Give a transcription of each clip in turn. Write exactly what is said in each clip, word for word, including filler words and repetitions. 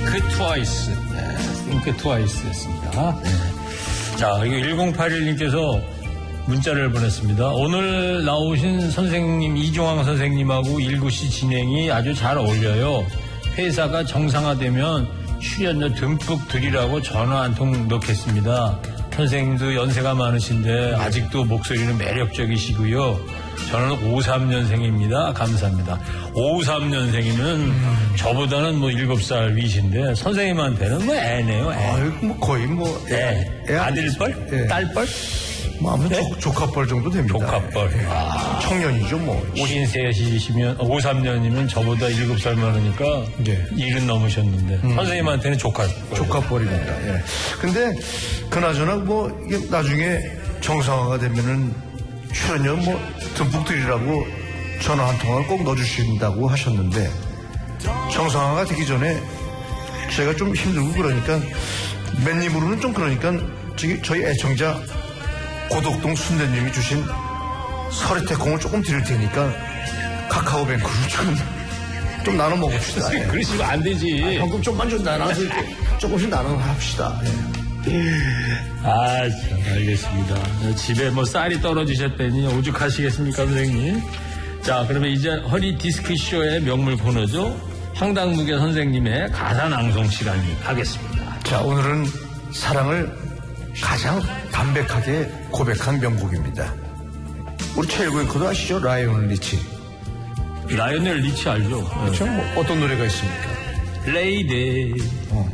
Think Twice. 네, Think Twice였습니다. 네. 자, 이거 일공팔일 님께서 문자를 보냈습니다. 오늘 나오신 선생님, 이종황 선생님하고 일구씨 진행이 아주 잘 어울려요. 회사가 정상화되면 출연료 듬뿍 드리라고 전화 한 통 넣겠습니다. 선생님도 연세가 많으신데 아직도 목소리는 매력적이시고요. 저는 오십삼 년생입니다. 감사합니다. 오십삼 년생이면 음. 저보다는 뭐 일곱 살 위신데 선생님한테는 뭐 애네요. 애. 아유, 뭐 거의 뭐 애. 애. 아들뻘? 애. 딸뻘? 뭐 아무튼 네? 조카뻘 정도 됩니다. 조카뻘. 예. 아. 청년이죠 뭐. 오십삼이시면 오십삼 년이면 저보다 일곱 살 많으니까 예. 일은 넘으셨는데 음. 선생님한테는 조카. 조카뻘입니다. 예. 근데 그나저나 뭐 이게 나중에 정상화가 되면은 출연료 뭐 듬뿍 드리라고 전화 한 통을 꼭 넣어주신다고 하셨는데 정상화가 되기 전에 제가 좀 힘들고 그러니까 맨입으로는 좀 그러니까 저기 저희 애청자 고덕동 순대님이 주신 서리태콩을 조금 드릴 테니까 카카오뱅크로 좀, 좀 나눠 먹읍시다. 예. 그러시면 안 되지. 아, 방금 좀만 좀 나눠서 조금씩 나눠 합시다. 예. 아, 참, 알겠습니다. 집에 뭐 쌀이 떨어지셨다니 오죽하시겠습니까, 선생님? 자, 그러면 이제 허리 디스크쇼의 명물 코너죠. 황당무계 선생님의 가사 낭송 시간이 가겠습니다. 자, 오늘은 사랑을 가장 담백하게 고백한 명곡입니다. 우리 최일구 앵커도 아시죠? 라이오넬 리치. 라이오넬 리치 알죠? 그렇죠? 뭐 어떤 노래가 있습니까? 레이디. 어.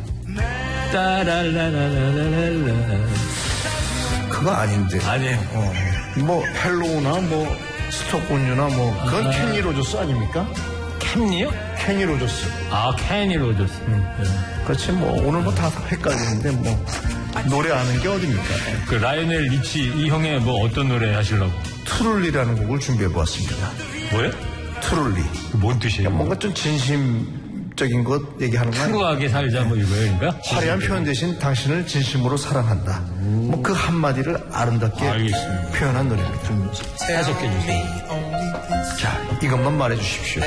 따랄라라라라라. 그거 아닌데. 아니에요. 어. 뭐 헬로우나 뭐 스톡온유나 뭐 그건 아. 케니 로저스 아닙니까? 캔니요? 케니 로저스. 아, 케니 로저스. 음. 네. 그렇지 뭐 오늘 뭐 다 헷갈리는데 뭐 노래 아는 게 어딥니까? 그 라이오넬 리치 이 형의 뭐 어떤 노래 하시려고? 트룰리라는 곡을 준비해 보았습니다. 뭐요? 트룰리. 뭔 뜻이에요? 뭔가 좀 진심적인 것 얘기하는 거 아니에요? 트루하게 살자 뭐 이거예요, 그러니까? 화려한 표현 대신 당신을 진심으로 사랑한다. 뭐 그 한마디를 아름답게 알겠습니다. 표현한 노래입니다. 좀 해석해 주세요. 자, 이것만 말해 주십시오.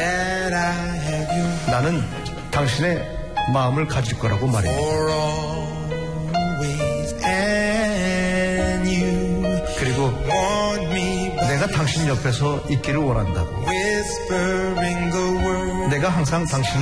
나는 당신의 마음을 가질 거라고 말해요. 그리고 내가 당신 옆에서 있기를 원한다고. 내가 항상 당신을